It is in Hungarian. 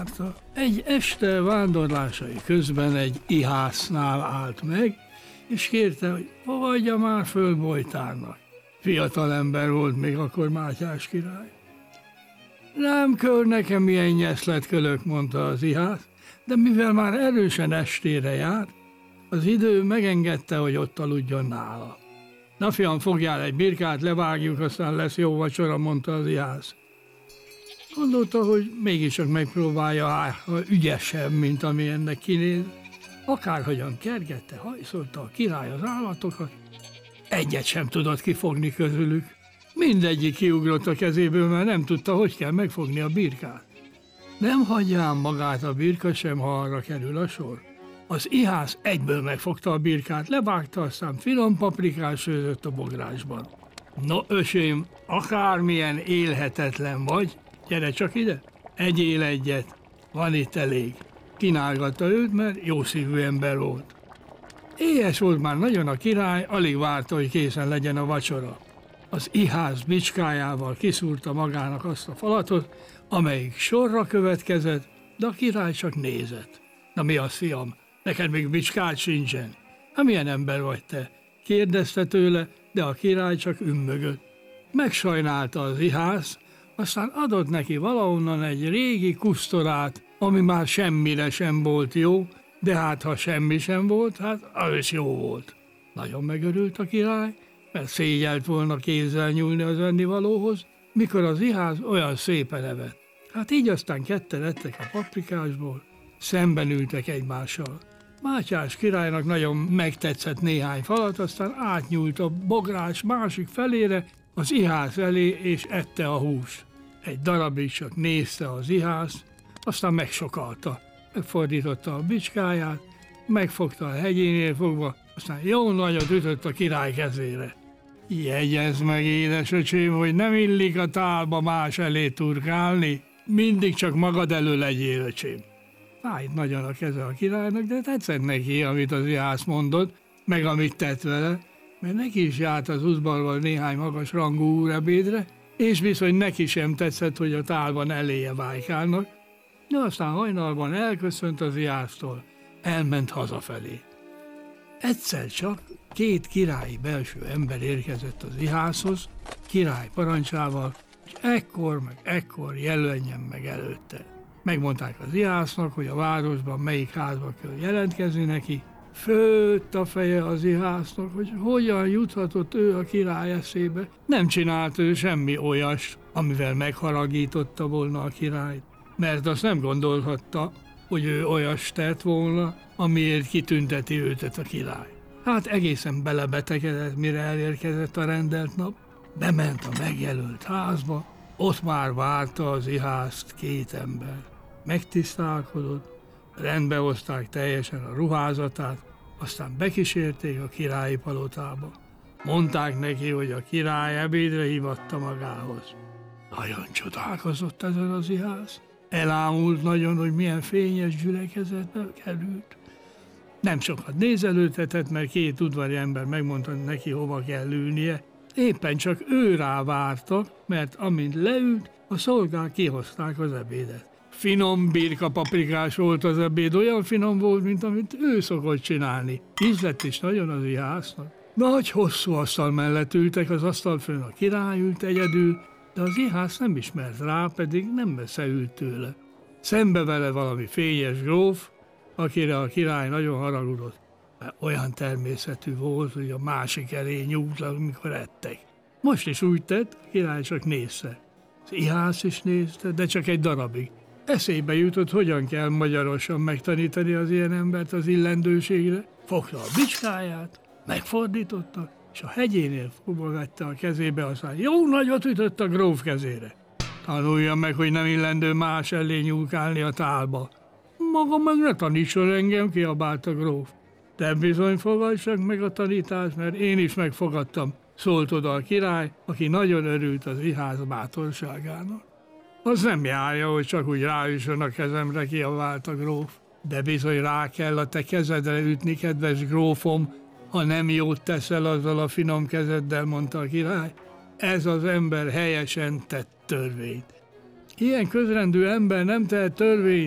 járta. Egy este vándorlásai közben egy ihásznál állt meg, és kérte, hogy hova adja már föl Bojtárnak. Fiatal ember volt még akkor Mátyás király. Nem kör nekem ilyen nyeszletkölök, mondta az ihász, de mivel már erősen estére járt, az idő megengedte, hogy ott aludjon nála. Na fiam, fogjál egy birkát, levágjuk, aztán lesz jó vacsora, mondta az ihász. Gondolta, hogy mégiscsak megpróbálja, ha ügyesebb, mint ami ennek kinéz. Akárhogyan kergette, hajszolta a király az állatokat, egyet sem tudott kifogni közülük. Mindegyik kiugrott a kezéből, mert nem tudta, hogy kell megfogni a birkát. Nem hagyjám magát a birka sem, ha arra kerül a sor. Az ihász egyből megfogta a birkát, levágta, aztán finom paprikát sőzött a bográsban. No, öcsém, akármilyen élhetetlen vagy, gyere csak ide, egyél egyet, van itt elég. Kínálgatta őt, mert jó szívű ember volt. Éhes volt már nagyon a király, alig várta, hogy készen legyen a vacsora. Az ihász bicskájával kiszúrta magának azt a falatot, amelyik sorra következett, de a király csak nézett. Na mi az, fiam, neked még bicskád sincsen? Hát milyen ember vagy te? Kérdezte tőle, de a király csak ümmögött. Megsajnálta az ihász, aztán adott neki valahonnan egy régi kusztorát, ami már semmire sem volt jó, de hát ha semmi sem volt, hát az is jó volt. Nagyon megörült a király, mert szégyelt volna kézzel nyúlni az ennivalóhoz, mikor az ihász olyan szépen evett. Hát így aztán ketten ettek a paprikásból, szemben ültek egymással. Mátyás királynak nagyon megtetszett néhány falat, aztán átnyúlt a bográs másik felére, az ihász elé, és ette a húst. Egy darabig csak nézte az ihász, aztán megsokalta. Megfordította a bicskáját, megfogta a hegyénél fogva, aztán jó nagyot ütött a király kezére. Jegyezd meg, édesöcsém, hogy nem illik a tálba más elé turkálni, mindig csak magad elő legyél, öcsém. Fájt nagyon a keze a királynak, de tetszett neki, amit az ihász mondott, meg amit tett vele, mert neki is járt az udvarban néhány magas rangú úrebédre, és bizony neki sem tetszett, hogy a tálban eléje vájkálnak, de aztán hajnalban elköszönt az ihásztól, elment hazafelé. Egyszer csak két királyi belső ember érkezett az ihászhoz, király parancsával, és ekkor jelenjen meg előtte. Megmondták az ihásznak, hogy a városban melyik házba kell jelentkezni neki. Főtt a feje az ihásznak, hogy hogyan juthatott ő a király eszébe. Nem csinált ő semmi olyas, amivel megharagította volna a királyt, mert azt nem gondolhatta, hogy ő olyas tett volna, amiért kitünteti őt a király. Hát egészen belebetegedett, mire elérkezett a rendelt nap. Bement a megjelölt házba, ott már várta az ihászt két ember. Megtisztálkodott, rendbe hozták teljesen a ruházatát, aztán bekísérték a királyi palotába. Mondták neki, hogy a király ebédre hívatta magához. Nagyon csodálkozott ezen az ihász. Elámult nagyon, hogy milyen fényes gyülekezetbe került. Nem sokat nézelődhetett, mert két udvari ember megmondta neki, hova kell ülnie. Éppen csak ő rá vártak, mert amint leült, a szolgák kihozták az ebédet. Finom birka paprikás volt az ebéd, olyan finom volt, mint amit ő szokott csinálni. Ízlett is nagyon az ihásznak. Nagy hosszú asztal mellett ültek, az asztal fönn a király ült egyedül, de az ihász nem ismert rá, pedig nem messze ült tőle. Szembe vele valami fényes gróf, akire a király nagyon haragudott, mert olyan természetű volt, hogy a másik elé nyúlt, amikor ettek. Most is úgy tett, a király csak nézte. Az ihász is nézte, de csak egy darabig. Eszébe jutott, hogyan kell magyarosan megtanítani az ilyen embert az illendőségre. Fogta a bicskáját, megfordította, és a hegyénél fogta a kezébe, aztán jó nagyot ütött a gróf kezére. Tanulja meg, hogy nem illendő más elé nyúlkálni a tálba. Maga meg ne tanítson engem, kiabált a gróf. De bizony fogadj meg a tanítást, mert én is megfogadtam, szólt oda a király, aki nagyon örült az ihász bátorságának. Az nem járja, hogy csak úgy ráüssön a kezemre, kiabált a gróf. De bizony rá kell a te kezedre ütni, kedves grófom, ha nem jót teszel azzal a finom kezeddel, mondta a király. Ez az ember helyesen tett törvényt. Ilyen közrendű ember nem tehet törvényt,